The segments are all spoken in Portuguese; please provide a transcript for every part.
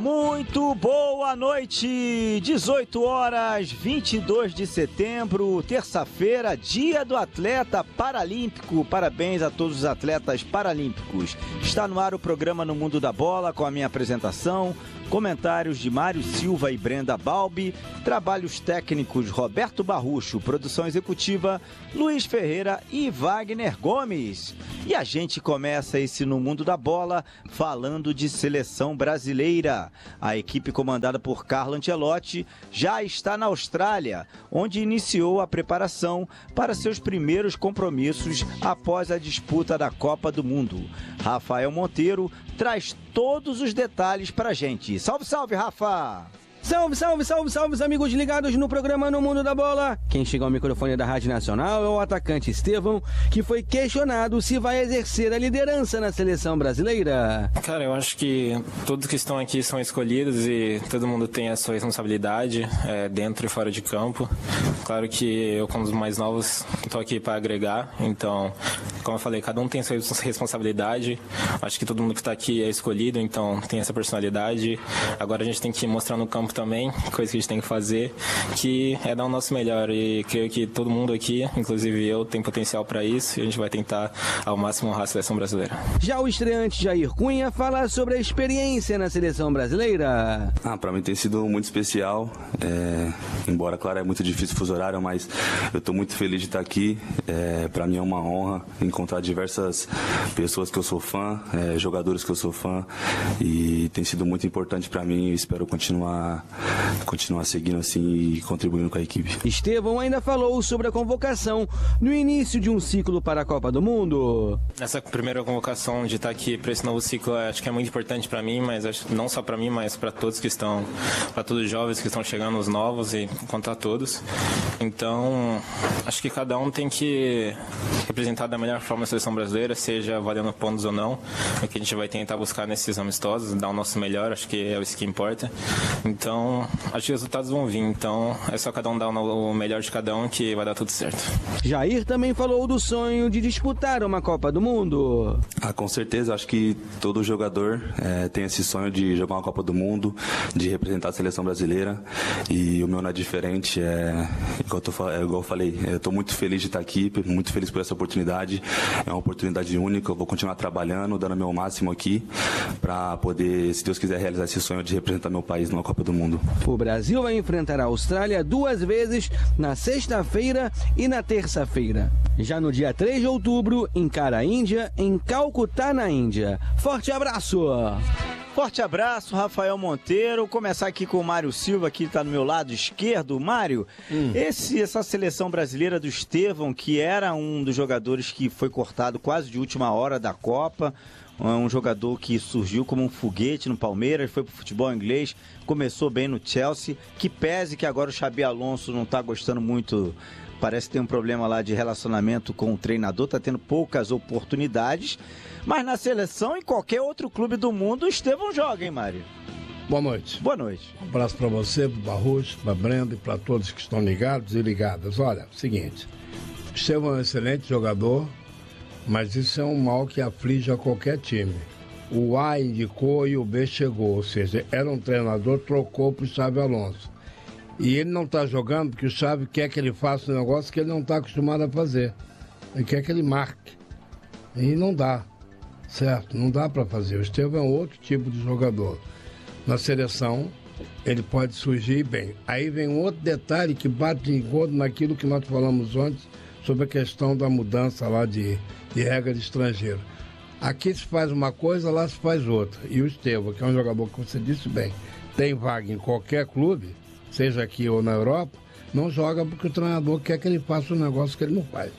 Muito boa noite, 18 horas, 22 de setembro, terça-feira, dia do atleta paralímpico. Parabéns a todos os atletas paralímpicos. Está no ar o programa No Mundo da Bola, com a minha apresentação, comentários de Mário Silva e Brenda Balbi, trabalhos técnicos Roberto Barrucho, produção executiva Luiz Ferreira e Wagner Gomes. E a gente começa esse No Mundo da Bola falando de seleção brasileira. A equipe comandada por Carlo Ancelotti já está na Austrália, onde iniciou a preparação para seus primeiros compromissos após a disputa da Copa do Mundo. Rafael Monteiro traz todos os detalhes pra gente. Salve, salve, Rafa! Salve, salve, salve, salve, amigos ligados no programa No Mundo da Bola. Quem chega ao microfone da Rádio Nacional é o atacante Estevão, que foi questionado se vai exercer a liderança na seleção brasileira. Cara, eu acho que todos que estão aqui são escolhidos e todo mundo tem a sua responsabilidade dentro e fora de campo. Claro que eu, como um dos mais novos, estou aqui para agregar, então, como eu falei, cada um tem a sua responsabilidade. Acho que todo mundo que está aqui é escolhido, então tem essa personalidade. Agora a gente tem que mostrar no campo também, coisa que a gente tem que fazer, que é dar o nosso melhor, e creio que todo mundo aqui, inclusive eu, tem potencial para isso, e a gente vai tentar ao máximo honrar a seleção brasileira. Já o estreante Jair Cunha fala sobre a experiência na seleção brasileira. Para mim tem sido muito especial, embora, claro, é muito difícil o fuso horário, mas eu estou muito feliz de estar aqui. Para mim é uma honra encontrar diversas pessoas que eu sou fã, jogadores que eu sou fã, e tem sido muito importante para mim, e espero continuar seguindo assim e contribuindo com a equipe. Estevão ainda falou sobre a convocação no início de um ciclo para a Copa do Mundo. Essa primeira convocação de estar aqui para esse novo ciclo, acho que é muito importante para mim, mas acho, não só para mim, mas para todos que estão, para todos os jovens que estão chegando, os novos, e contar todos. Então, acho que cada um tem que representar da melhor forma a seleção brasileira, seja valendo pontos ou não. É que a gente vai tentar buscar nesses amistosos, dar o nosso melhor, acho que é isso que importa. Então, acho que os resultados vão vir. Então, é só cada um dar o melhor de cada um que vai dar tudo certo. Jair também falou do sonho de disputar uma Copa do Mundo. Com certeza, acho que todo jogador tem esse sonho de jogar uma Copa do Mundo, de representar a seleção brasileira, e o meu não é diferente. Igual eu falei, eu estou muito feliz de estar aqui, muito feliz por essa oportunidade. É uma oportunidade única, eu vou continuar trabalhando, dando o meu máximo aqui, para poder, se Deus quiser, realizar esse sonho de representar meu país numa Copa do Mundo. O Brasil vai enfrentar a Austrália 2 vezes, na sexta-feira e na terça-feira. Já no dia 3 de outubro, encara a Índia em Calcutá, na Índia. Forte abraço! Forte abraço, Rafael Monteiro. Começar aqui com o Mário Silva, que está no meu lado esquerdo. Mário, essa seleção brasileira do Estevão, que era um dos jogadores que foi cortado quase de última hora da Copa, um jogador que surgiu como um foguete no Palmeiras, foi pro futebol inglês, começou bem no Chelsea, que pese que agora o Xabi Alonso não está gostando muito, parece que tem um problema lá de relacionamento com o treinador, está tendo poucas oportunidades, mas na seleção e qualquer outro clube do mundo, o Estevão joga, hein, Mário? Boa noite. Boa noite. Um abraço para você, pro Barroso, para Brenda e para todos que estão ligados e ligadas. Olha, seguinte, o Estevão é um excelente jogador, mas isso é um mal que aflige a qualquer time. O A indicou e o B chegou, ou seja, era um treinador, trocou para o Xabi Alonso. E ele não está jogando porque o Xabi quer que ele faça um negócio que ele não está acostumado a fazer. Ele quer que ele marque. E não dá, certo? Não dá para fazer. O Estevão é um outro tipo de jogador. Na seleção, ele pode surgir bem. Aí vem um outro detalhe que bate de encontro naquilo que nós falamos antes, sobre a questão da mudança lá de regra de estrangeiro. Aqui se faz uma coisa, lá se faz outra. E o Estevão, que é um jogador que você disse bem, tem vaga em qualquer clube, seja aqui ou na Europa, não joga porque o treinador quer que ele faça um negócio que ele não faz.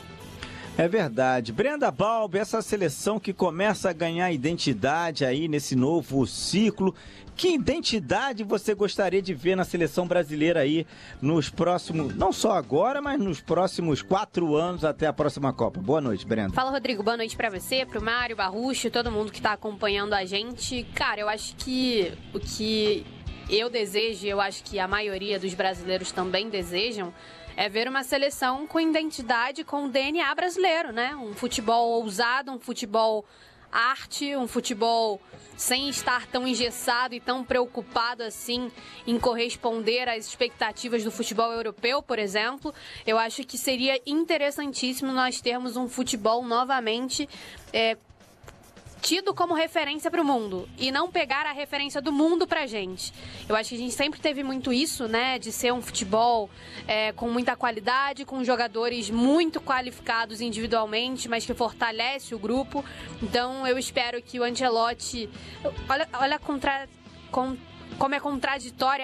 É verdade. Brenda Balbi, essa seleção que começa a ganhar identidade aí nesse novo ciclo. Que identidade você gostaria de ver na seleção brasileira aí nos próximos, não só agora, mas nos próximos 4 anos até a próxima Copa? Boa noite, Brenda. Fala, Rodrigo. Boa noite pra você, pro Mário, Barrucho, todo mundo que tá acompanhando a gente. Cara, eu acho que o que eu desejo, eu acho que a maioria dos brasileiros também desejam, é ver uma seleção com identidade, com DNA brasileiro, né? Um futebol ousado, um futebol arte, um futebol sem estar tão engessado e tão preocupado assim em corresponder às expectativas do futebol europeu, por exemplo. Eu acho que seria interessantíssimo nós termos um futebol novamente tido como referência para o mundo e não pegar a referência do mundo pra gente. Eu acho que a gente sempre teve muito isso, né, de ser um futebol com muita qualidade, com jogadores muito qualificados individualmente, mas que fortalece o grupo. Então eu espero que o Ancelotti, olha como é contraditória